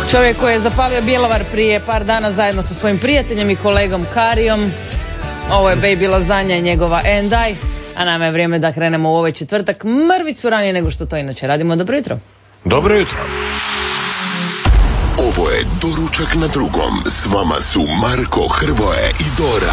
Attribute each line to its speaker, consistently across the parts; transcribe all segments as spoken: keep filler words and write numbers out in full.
Speaker 1: Čovjek koji je zapalio Bjelovar prije par dana zajedno sa svojim prijateljem i kolegom Karijom. Ovo je Baby Lasagna i njegova And I. A nama je vrijeme da krenemo u ovaj četvrtak mrvicu ranije nego što to inače radimo. Dobro jutro.
Speaker 2: Dobro jutro.
Speaker 3: Ovo je Doručak na drugom. S vama su Marko, Hrvoje i Dora.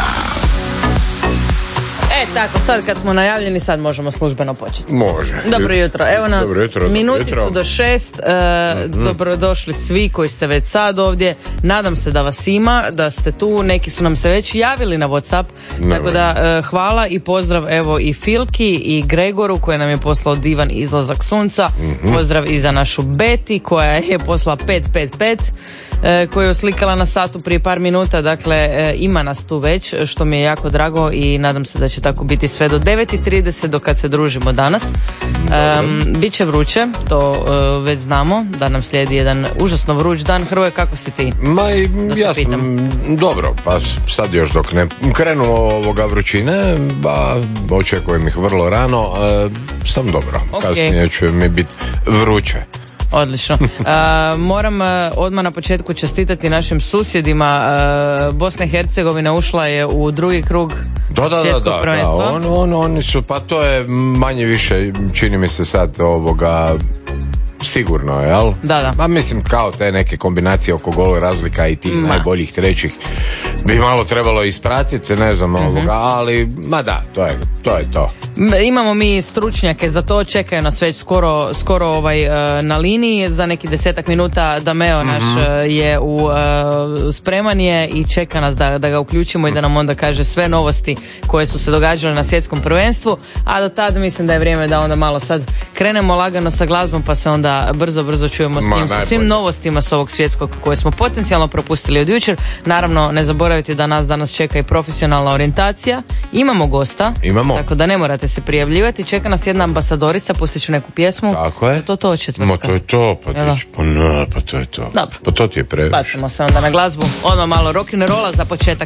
Speaker 1: E tako, sad kad smo najavljeni, sad možemo službeno početi.
Speaker 2: Može.
Speaker 1: Dobro jutro, evo nas
Speaker 2: Dobro jutro,
Speaker 1: minuticu
Speaker 2: dobro jutro.
Speaker 1: do šest, e, mm-hmm. Dobrodošli svi koji ste već sad ovdje. Nadam se da vas ima, da ste tu, neki su nam se već javili na WhatsApp,
Speaker 2: ne,
Speaker 1: tako da e, hvala i pozdrav evo i Filki i Gregoru koji nam je poslao divan izlazak sunca, mm-hmm. Pozdrav i za našu Beti koja je poslala pet pet pet, e, koju je oslikala na satu prije par minuta, dakle e, ima nas tu već, što mi je jako drago i nadam se da će tako biti sve do devet i trideset do kad se družimo danas. Um, Biće vruće, to uh, već znamo, da nam slijedi jedan užasno vruć dan. Hrvoje, kako si ti?
Speaker 2: Ma i ja sam pitam. Dobro, pa sad još dok ne krenu ovoga vrućine, ba očekujem ih vrlo rano, uh, sam dobro, okay. Kasnije će mi biti vruće.
Speaker 1: Odlično. Uh, moram uh, odmah na početku čestitati našim susjedima. Uh, Bosna i Hercegovina ušla je u drugi krug
Speaker 2: da, da,
Speaker 1: svjetskog
Speaker 2: da, da,
Speaker 1: prvenstva.
Speaker 2: Da, on, on, oni su, pa to je manje više, čini mi se sad ovoga sigurno, jel?
Speaker 1: Da, da.
Speaker 2: Pa mislim kao te neke kombinacije oko gol razlika i tih ma. najboljih trećih bi malo trebalo ispratiti, ne znam, mm-hmm. ovoga, ali ma da, to je to. Je to.
Speaker 1: Imamo mi stručnjake za to, čekaju nas već skoro, skoro ovaj, na liniji, za neki desetak minuta Dameo naš mm-hmm. je u, spreman je i čeka nas da, da ga uključimo i da nam onda kaže sve novosti koje su se događale na svjetskom prvenstvu, a do tada mislim da je vrijeme da onda malo sad krenemo lagano sa glazbom pa se onda brzo brzo čujemo s njim, sa svim novostima s ovog svjetskog koje smo potencijalno propustili od jučer. Naravno ne zaboravite da nas danas čeka i profesionalna orijentacija, imamo gosta,
Speaker 2: imamo.
Speaker 1: Tako da ne morate se prijavljivati, čeka nas jedna ambasadorica, pustit ću neku pjesmu.
Speaker 2: Tako je.
Speaker 1: To to od četvrtka.
Speaker 2: Ma to je to, pa, tić, pa, no, pa to je to.
Speaker 1: Dobro.
Speaker 2: Pa to ti je previše.
Speaker 1: Bacimo se onda na glazbu, odmah malo rock'n'rolla za početak.